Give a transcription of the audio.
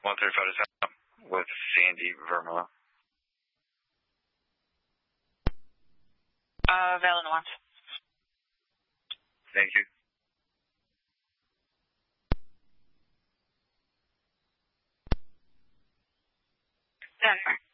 135 to Tom with Sandy Vermont. Valen 1. Thank you. Denver.